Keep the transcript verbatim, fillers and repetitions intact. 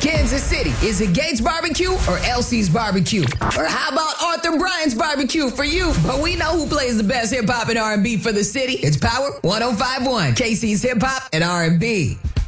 Kansas City, is it Gates Barbecue or Elsie's Barbecue? Or how about Arthur Bryant's Barbecue for you? But we know who plays the best hip hop and R and B for the city. It's Power one oh five point one, K C's Hip Hop and R and B.